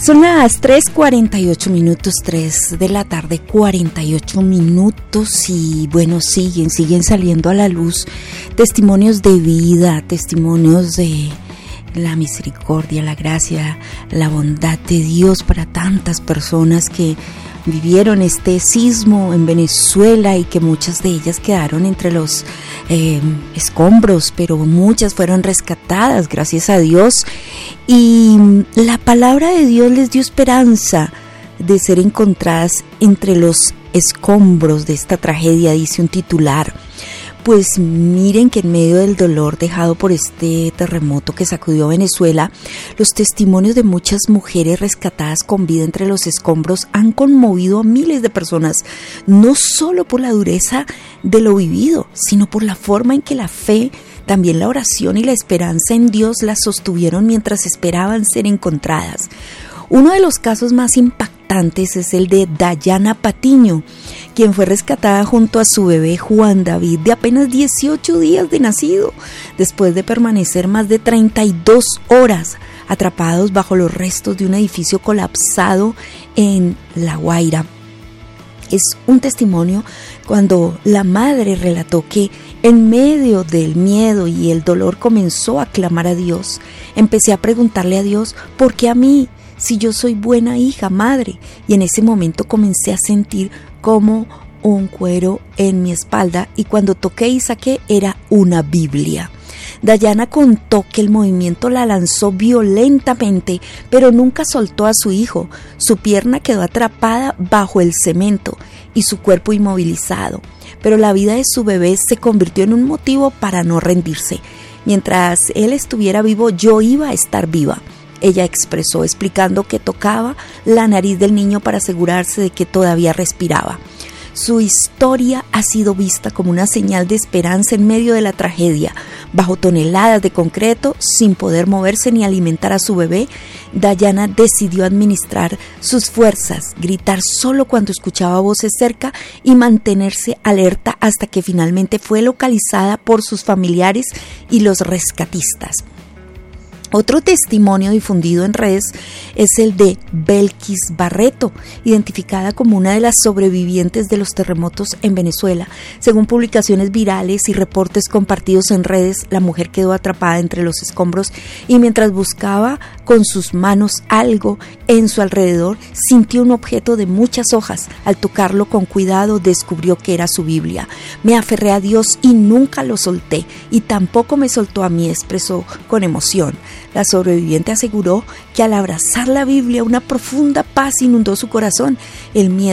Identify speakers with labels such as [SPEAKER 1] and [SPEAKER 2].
[SPEAKER 1] Son las 3:48 minutos, 3 de la tarde, 48 minutos y bueno, siguen saliendo a la luz testimonios de vida, testimonios de la misericordia, la gracia, la bondad de Dios para tantas personas que vivieron este sismo en Venezuela y que muchas de ellas quedaron entre los escombros, pero muchas fueron rescatadas, gracias a Dios. Y la palabra de Dios les dio esperanza de ser encontradas entre los escombros de esta tragedia, dice un titular. Pues miren que en medio del dolor dejado por este terremoto que sacudió Venezuela, los testimonios de muchas mujeres rescatadas con vida entre los escombros han conmovido a miles de personas, no solo por la dureza de lo vivido, sino por la forma en que la fe, también la oración y la esperanza en Dios las sostuvieron mientras esperaban ser encontradas. Uno de los casos más impactantes es el de Dayana Patiño, quien fue rescatada junto a su bebé Juan David de apenas 18 días de nacido, después de permanecer más de 32 horas atrapados bajo los restos de un edificio colapsado en La Guaira. Es un testimonio cuando la madre relató que en medio del miedo y el dolor comenzó a clamar a Dios. Empecé a preguntarle a Dios, ¿por qué a mí? Si yo soy buena hija, madre. Y en ese momento comencé a sentir como un cuero en mi espalda y cuando toqué y saqué era una Biblia. Dayana contó que el movimiento la lanzó violentamente, pero nunca soltó a su hijo. Su pierna quedó atrapada bajo el cemento y su cuerpo inmovilizado. Pero la vida de su bebé se convirtió en un motivo para no rendirse. Mientras él estuviera vivo, yo iba a estar viva. Ella expresó, explicando que tocaba la nariz del niño para asegurarse de que todavía respiraba. Su historia ha sido vista como una señal de esperanza en medio de la tragedia. Bajo toneladas de concreto, sin poder moverse ni alimentar a su bebé, Dayana decidió administrar sus fuerzas, gritar solo cuando escuchaba voces cerca y mantenerse alerta hasta que finalmente fue localizada por sus familiares y los rescatistas. Otro testimonio difundido en redes es el de Belkis Barreto, identificada como una de las sobrevivientes de los terremotos en Venezuela. Según publicaciones virales y reportes compartidos en redes, la mujer quedó atrapada entre los escombros y mientras buscaba con sus manos algo en su alrededor, sintió un objeto de muchas hojas. Al tocarlo con cuidado, descubrió que era su Biblia. Me aferré a Dios y nunca lo solté, y tampoco me soltó a mí, expresó con emoción. La sobreviviente aseguró que al abrazar la Biblia una profunda paz inundó su corazón. El miedo